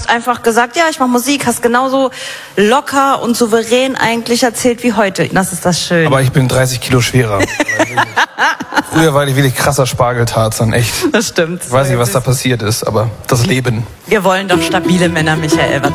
hast einfach gesagt, ja, ich mache Musik, hast genauso locker und souverän eigentlich erzählt wie heute. Das ist das Schöne. Aber ich bin 30 Kilo schwerer. Früher war ich wirklich krasser Spargeltarzan, echt. Das stimmt. Ich weiß nicht, was da passiert ist, aber das Leben. Wir wollen doch stabile Männer, Michael. Was